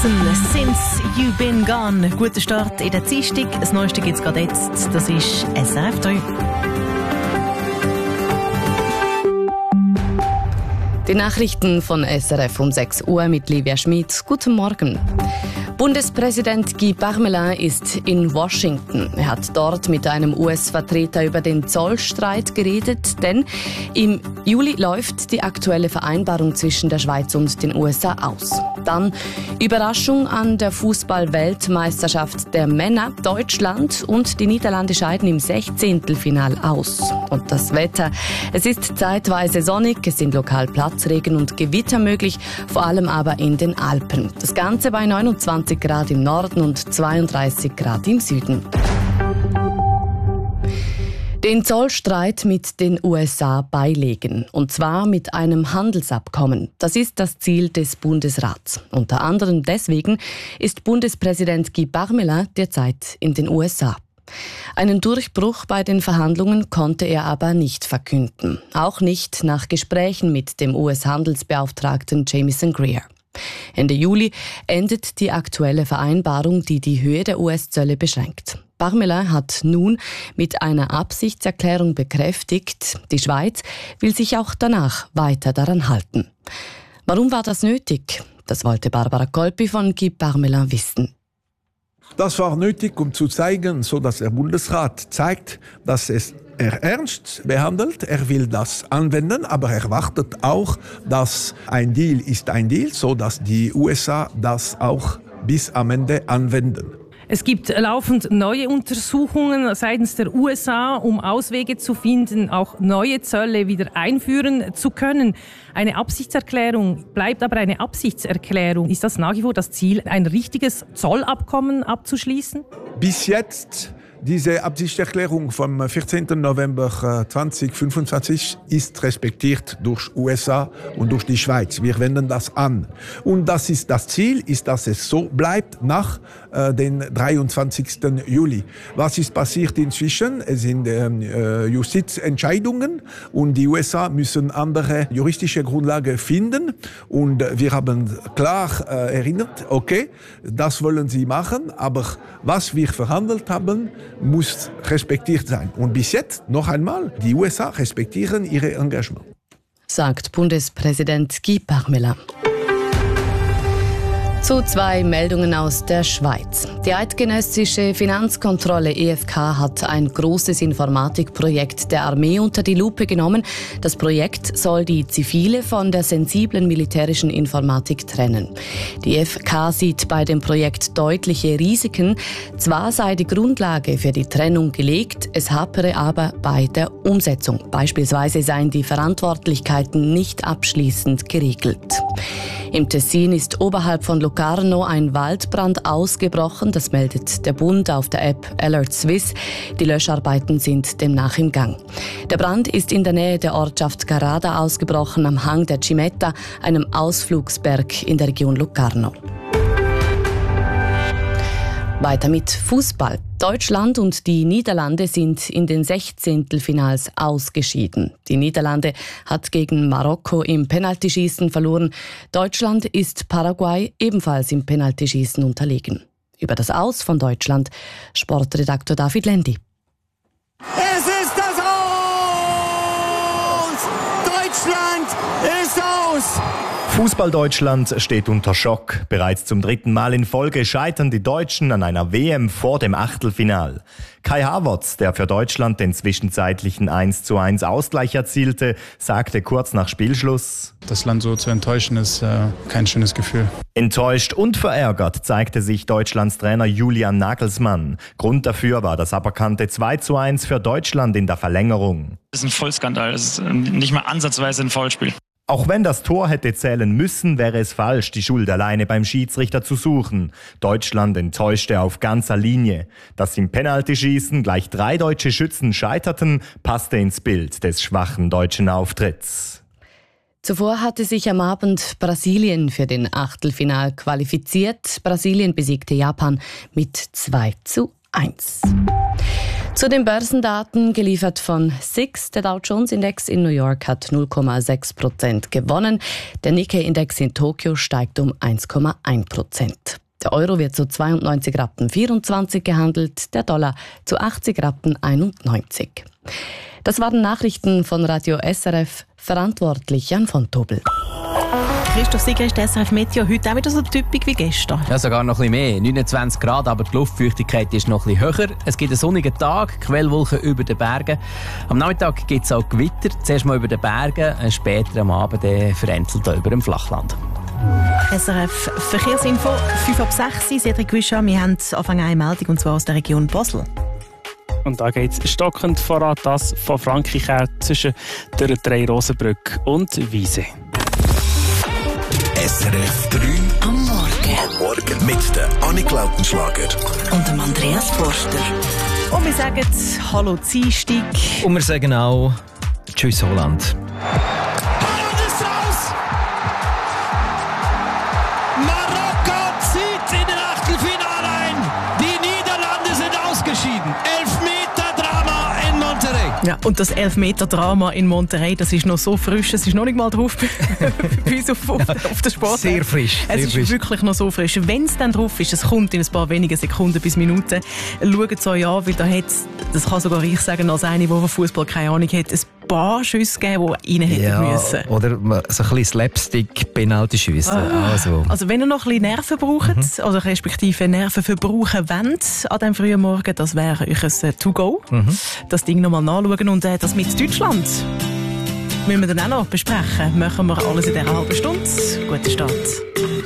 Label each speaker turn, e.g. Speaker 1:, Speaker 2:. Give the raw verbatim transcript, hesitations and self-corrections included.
Speaker 1: Since You Been Gone. Guter Start in der Dienstag. Das Neueste gibt es gerade jetzt. Das ist S R F drei.
Speaker 2: Die Nachrichten von S R F um sechs Uhr mit Livia Schmid. Guten Morgen. Bundespräsident Guy Parmelin ist in Washington. Er hat dort mit einem U S-Vertreter über den Zollstreit geredet, denn im Juli läuft die aktuelle Vereinbarung zwischen der Schweiz und den U S A aus. Dann Überraschung an der Fußball-Weltmeisterschaft der Männer. Deutschland und die Niederlande scheiden im Sechzehntelfinal aus. Und das Wetter. Es ist zeitweise sonnig, es sind lokal Platzregen und Gewitter möglich, vor allem aber in den Alpen. Das Ganze bei neunundzwanzig Grad im Norden und zweiunddreißig Grad im Süden. Den Zollstreit mit den U S A beilegen, und zwar mit einem Handelsabkommen. Das ist das Ziel des Bundesrats. Unter anderem deswegen ist Bundespräsident Guy Parmelin derzeit in den U S A. Einen Durchbruch bei den Verhandlungen konnte er aber nicht verkünden. Auch nicht nach Gesprächen mit dem U S-Handelsbeauftragten Jamieson Greer. Ende Juli endet die aktuelle Vereinbarung, die die Höhe der U S-Zölle beschränkt. Parmelin hat nun mit einer Absichtserklärung bekräftigt, die Schweiz will sich auch danach weiter daran halten. Warum war das nötig? Das wollte Barbara Kolpi von Guy Parmelin wissen.
Speaker 3: Das war nötig, um zu zeigen, so dass der Bundesrat zeigt, dass es er ernst behandelt. Er will das anwenden, aber er wartet auch, dass ein Deal ist ein Deal, so dass die U S A das auch bis am Ende anwenden.
Speaker 4: Es gibt laufend neue Untersuchungen seitens der U S A, um Auswege zu finden, auch neue Zölle wieder einführen zu können. Eine Absichtserklärung bleibt aber eine Absichtserklärung. Ist das nach wie vor das Ziel, ein richtiges Zollabkommen abzuschließen?
Speaker 3: Bis jetzt, diese Absichtserklärung vom vierzehnten November zweitausendfünfundzwanzig ist respektiert durch U S A und durch die Schweiz. Wir wenden das an. Und das ist das Ziel, ist, dass es so bleibt nach äh, den dreiundzwanzigsten Juli. Was ist passiert inzwischen? Es sind äh, Justizentscheidungen und die U S A müssen andere juristische Grundlagen finden. Und wir haben klar äh, erinnert, okay, das wollen sie machen, aber was wir verhandelt haben, muss respektiert sein. Und bis jetzt, noch einmal, die U S A respektieren ihre Engagement.
Speaker 2: Sagt Bundespräsident Guy Parmelin. Zu zwei Meldungen aus der Schweiz. Die eidgenössische Finanzkontrolle E F K hat ein großes Informatikprojekt der Armee unter die Lupe genommen. Das Projekt soll die zivile von der sensiblen militärischen Informatik trennen. Die E F K sieht bei dem Projekt deutliche Risiken. Zwar sei die Grundlage für die Trennung gelegt, es hapere aber bei der Umsetzung. Beispielsweise seien die Verantwortlichkeiten nicht abschließend geregelt. Im Tessin ist oberhalb von Locarno ein Waldbrand ausgebrochen. Das meldet der Bund auf der App Alert Swiss. Die Löscharbeiten sind demnach im Gang. Der Brand ist in der Nähe der Ortschaft Garada ausgebrochen, am Hang der Cimetta, einem Ausflugsberg in der Region Locarno. Weiter mit Fußball. Deutschland und die Niederlande sind in den Sechzehntelfinals ausgeschieden. Die Niederlande hat gegen Marokko im Penaltyschießen verloren. Deutschland ist Paraguay ebenfalls im Penaltyschießen unterlegen. Über das Aus von Deutschland Sportredaktor David Lendi.
Speaker 5: Es ist das Aus! Deutschland ist aus!
Speaker 6: Fußball-Deutschland steht unter Schock. Bereits zum dritten Mal in Folge scheitern die Deutschen an einer W M vor dem Achtelfinal. Kai Havertz, der für Deutschland den zwischenzeitlichen eins zu eins Ausgleich erzielte, sagte kurz nach Spielschluss:
Speaker 7: Das Land so zu enttäuschen, ist äh, kein schönes Gefühl.
Speaker 6: Enttäuscht und verärgert zeigte sich Deutschlands Trainer Julian Nagelsmann. Grund dafür war das aberkannte zwei zu eins für Deutschland in der Verlängerung.
Speaker 8: Das ist ein Vollskandal, das ist nicht mal ansatzweise ein Foulspiel.
Speaker 6: Auch wenn das Tor hätte zählen müssen, wäre es falsch, die Schuld alleine beim Schiedsrichter zu suchen. Deutschland enttäuschte auf ganzer Linie. Dass im Penaltyschießen gleich drei deutsche Schützen scheiterten, passte ins Bild des schwachen deutschen Auftritts.
Speaker 2: Zuvor hatte sich am Abend Brasilien für den Achtelfinal qualifiziert. Brasilien besiegte Japan mit zwei zu eins. Zu den Börsendaten, geliefert von S I X. Der Dow Jones Index in New York hat null Komma sechs Prozent gewonnen. Der Nikkei Index in Tokio steigt um eins Komma eins Prozent. Der Euro wird zu zweiundneunzig Rappen vierundzwanzig gehandelt, der Dollar zu achtzig Rappen einundneunzig. Das waren Nachrichten von Radio S R F, verantwortlich Jan von Tobel.
Speaker 1: Christoph Sieger ist S R F Meteo heute auch wieder so typisch wie gestern.
Speaker 9: Ja, sogar noch ein bisschen mehr. neunundzwanzig Grad, aber die Luftfeuchtigkeit ist noch ein bisschen höher. Es gibt einen sonnigen Tag, Quellwolken über den Bergen. Am Nachmittag gibt es auch Gewitter. Zuerst mal über den Bergen, später am Abend vereinzelt über dem Flachland.
Speaker 1: S R F Verkehrsinfo, fünf ab sechs. Cedric Wischer, wir haben Anfang eine Meldung, und zwar aus der Region Basel.
Speaker 10: Und da geht es stockend voran, das von Frankreich her zwischen der Drei-Rosenbrücke und Wiese.
Speaker 11: S R F drei am Morgen. Am Morgen mit der Annik Lautenschlager
Speaker 1: Und dem Andreas Forster. Und wir sagen Hallo Dienstag.
Speaker 12: Und wir sagen auch Tschüss Holland.
Speaker 5: Holland ist raus! Marokko zieht in den Achtelfinale ein. Die Niederlande sind ausgeschieden. Elfmeter-Drama in Monterrey.
Speaker 1: Ja, und das Elfmeter-Drama in Monterrey, das ist noch so frisch, es ist noch nicht mal drauf bei uns auf, auf, auf der Sport.
Speaker 12: Sehr frisch.
Speaker 1: Es
Speaker 12: sehr
Speaker 1: ist
Speaker 12: frisch.
Speaker 1: wirklich noch so frisch. Wenn es dann drauf ist, es kommt in ein paar wenigen Sekunden bis Minuten, schaut es euch an, weil da hat es, das kann sogar ich sagen, als eine, die von Fußball keine Ahnung hat, ein paar Schüsse gegeben, die rein hätten
Speaker 12: ja,
Speaker 1: müssen.
Speaker 12: Oder so ein bisschen Slapstick-Penalty-Schüsse.
Speaker 1: Ah,
Speaker 12: also.
Speaker 1: also wenn ihr noch ein bisschen Nerven braucht, mhm. also respektive Nerven verbrauchen wollt an diesem frühen Morgen, das wäre euch ein To-Go. Mhm. Das Ding nochmal nachschauen und äh, das mit Deutschland müssen wir dann auch noch besprechen. Machen wir alles in dieser halben Stunde. Guten Start.